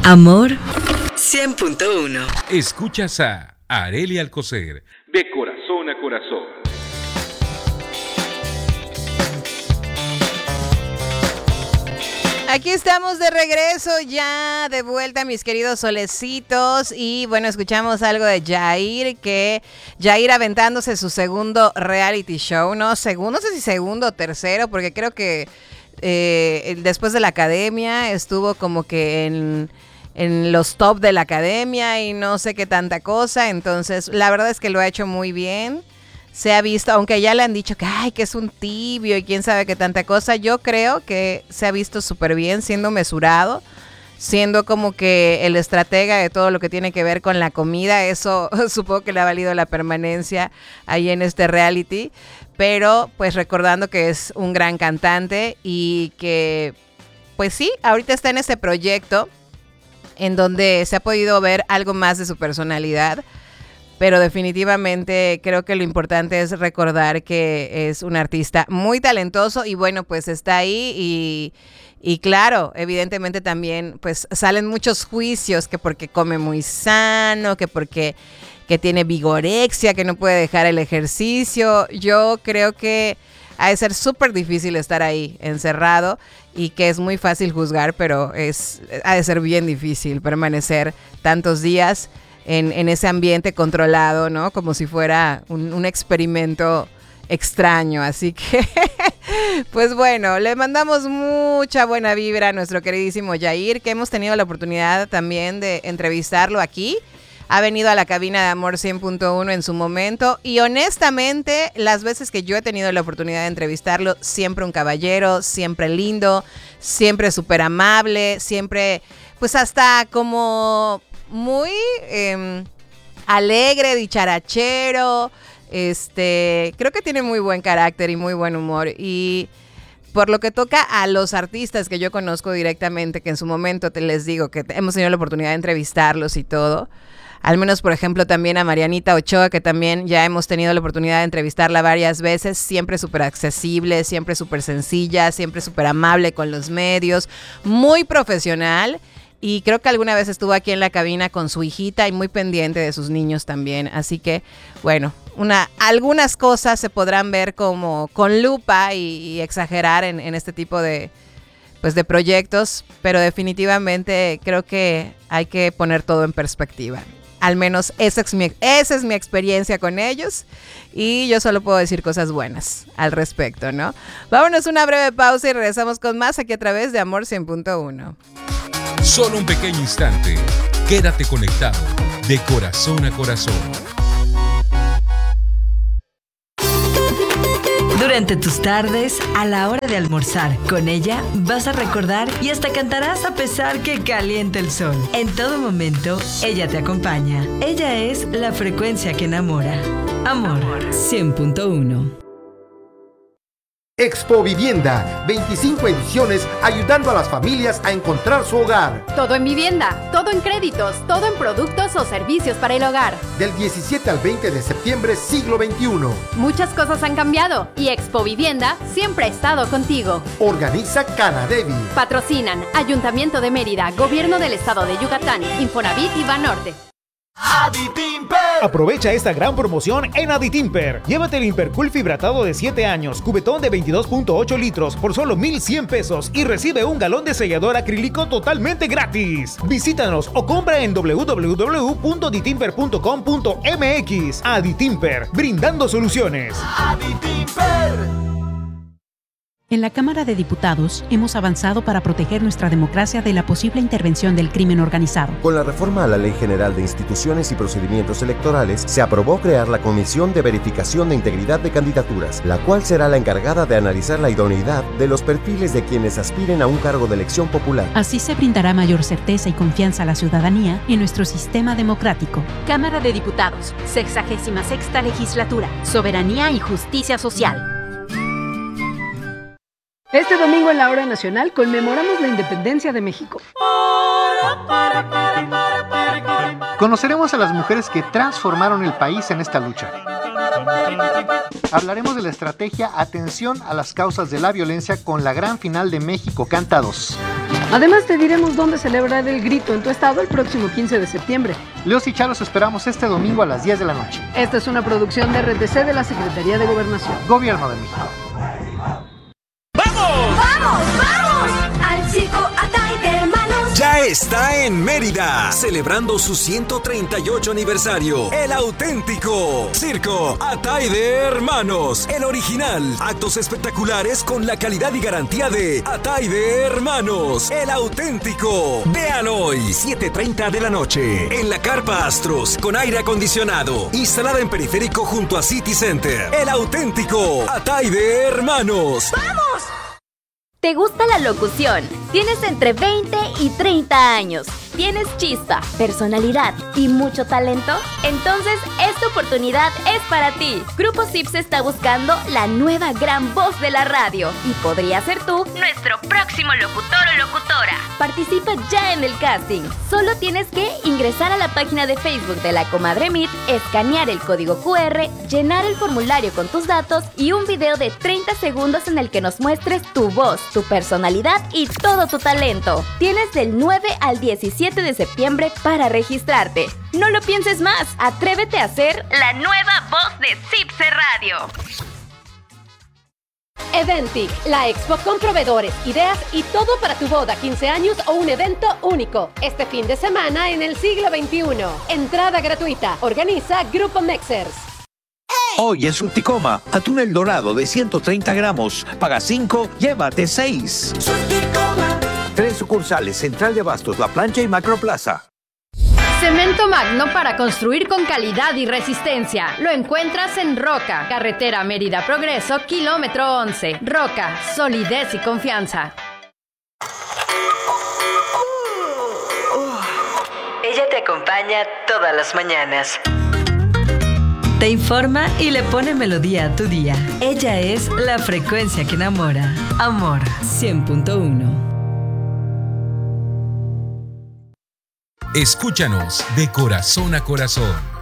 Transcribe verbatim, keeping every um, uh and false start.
Amor cien punto uno. Escuchas a Arely Alcocer, de corazón a corazón. Aquí estamos de regreso, ya de vuelta, mis queridos solecitos. Y bueno, escuchamos algo de Yair, que Yair aventándose su segundo reality show, ¿no? Segundo, no sé si segundo o tercero, porque creo que eh, después de la academia estuvo como que en, en los top de la academia y no sé qué tanta cosa. Entonces, la verdad es que lo ha hecho muy bien. Se ha visto, aunque ya le han dicho que, ay, que es un tibio y quién sabe qué tanta cosa, yo creo que se ha visto súper bien, siendo mesurado, siendo como que el estratega de todo lo que tiene que ver con la comida. Eso supongo que le ha valido la permanencia ahí en este reality, pero pues recordando que es un gran cantante y que, pues sí, ahorita está en ese proyecto en donde se ha podido ver algo más de su personalidad. Pero definitivamente creo que lo importante es recordar que es un artista muy talentoso y bueno, pues está ahí y, y claro, evidentemente también pues salen muchos juicios, que porque come muy sano, que porque que tiene vigorexia, que no puede dejar el ejercicio. Yo creo que ha de ser súper difícil estar ahí encerrado y que es muy fácil juzgar, pero es, ha de ser bien difícil permanecer tantos días En, en ese ambiente controlado, ¿no? Como si fuera un, un experimento extraño. Así que, pues bueno, le mandamos mucha buena vibra a nuestro queridísimo Yair, que hemos tenido la oportunidad también de entrevistarlo aquí. Ha venido a la cabina de Amor cien punto uno en su momento y honestamente, las veces que yo he tenido la oportunidad de entrevistarlo, siempre un caballero, siempre lindo, siempre súper amable, siempre, pues hasta como muy eh, alegre, dicharachero, este, creo que tiene muy buen carácter y muy buen humor. Y por lo que toca a los artistas que yo conozco directamente, que en su momento te les digo que hemos tenido la oportunidad de entrevistarlos y todo, al menos por ejemplo también a Marianita Ochoa, que también ya hemos tenido la oportunidad de entrevistarla varias veces, siempre súper accesible, siempre súper sencilla, siempre súper amable con los medios, muy profesional. Y creo que alguna vez estuvo aquí en la cabina con su hijita y muy pendiente de sus niños también. Así que, bueno, una, algunas cosas se podrán ver como con lupa y, y exagerar en, en este tipo de, pues de proyectos, pero definitivamente creo que hay que poner todo en perspectiva. Al menos esa es mi, esa es mi experiencia con ellos y yo solo puedo decir cosas buenas al respecto, ¿no? Vámonos a una breve pausa y regresamos con más aquí a través de Amor cien punto uno. Solo un pequeño instante. Quédate conectado de corazón a corazón. Durante tus tardes, a la hora de almorzar, con ella vas a recordar y hasta cantarás a pesar que caliente el sol. En todo momento, ella te acompaña. Ella es la frecuencia que enamora. Amor cien punto uno. Expo Vivienda, veinticinco ediciones ayudando a las familias a encontrar su hogar. Todo en vivienda, todo en créditos, todo en productos o servicios para el hogar. Del diecisiete al veinte de septiembre, siglo veintiuno. Muchas cosas han cambiado y Expo Vivienda siempre ha estado contigo. Organiza Canadevi. Patrocinan Ayuntamiento de Mérida, Gobierno del Estado de Yucatán, Infonavit y Banorte. Aditimper. Aprovecha esta gran promoción en Aditimper. Llévate el Impercool fibratado de siete años, cubetón de veintidós punto ocho litros por solo mil cien pesos y recibe un galón de sellador acrílico totalmente gratis. Visítanos o compra en doble u doble u doble u punto aditimper punto com punto m x. Aditimper, brindando soluciones. Aditimper. En la Cámara de Diputados hemos avanzado para proteger nuestra democracia de la posible intervención del crimen organizado. Con la reforma a la Ley General de Instituciones y Procedimientos Electorales, se aprobó crear la Comisión de Verificación de Integridad de Candidaturas, la cual será la encargada de analizar la idoneidad de los perfiles de quienes aspiren a un cargo de elección popular. Así se brindará mayor certeza y confianza a la ciudadanía en nuestro sistema democrático. Cámara de Diputados, sexagésima sexta legislatura, Soberanía y Justicia Social. Este domingo en la Hora Nacional conmemoramos la independencia de México. Conoceremos a las mujeres que transformaron el país en esta lucha. Hablaremos de la estrategia Atención a las causas de la violencia con la gran final de México Canta dos. Además, te diremos dónde celebrar el grito en tu estado el próximo quince de septiembre. Leos y Chalos esperamos este domingo a las diez de la noche. Esta es una producción de R T C de la Secretaría de Gobernación. Gobierno de México. ¡Vamos! ¡Vamos, vamos! Al circo Atay de Hermanos. Ya está en Mérida, celebrando su ciento treinta y ocho aniversario. El auténtico Circo Atay de Hermanos. El original. Actos espectaculares con la calidad y garantía de Atay de Hermanos. El auténtico. Vean hoy, siete treinta de la noche. En la Carpa Astros, con aire acondicionado. Instalada en periférico junto a City Center. El auténtico Atay de Hermanos. ¡Vamos! ¿Te gusta la locución? Tienes entre veinte y treinta años. ¿Tienes chispa, personalidad y mucho talento? Entonces, esta oportunidad es para ti. Grupo Sips está buscando la nueva gran voz de la radio y podría ser tú nuestro próximo locutor o locutora. Participa ya en el casting. Solo tienes que ingresar a la página de Facebook de La Comadre Meet, escanear el código cu erre, llenar el formulario con tus datos y un video de treinta segundos en el que nos muestres tu voz, tu personalidad y todo tu talento. Tienes del nueve al diecisiete de septiembre para registrarte. No lo pienses más, atrévete a ser la nueva voz de Cipse Radio. Eventic, la expo con proveedores, ideas y todo para tu boda, quince años o un evento único. Este fin de semana en el siglo veintiuno. Entrada gratuita. Organiza Grupo Mexers. Hoy en Surticoma, atún El Dorado de ciento treinta gramos. Paga cinco, llévate seis. Surticoma. Tres sucursales, Central de Abastos, La Plancha y Macroplaza. Cemento Magno para construir con calidad y resistencia. Lo encuentras en Roca, carretera Mérida Progreso, kilómetro once. Roca, solidez y confianza. Ella te acompaña todas las mañanas. Te informa y le pone melodía a tu día. Ella es la frecuencia que enamora. Amor cien punto uno. Escúchanos de corazón a corazón.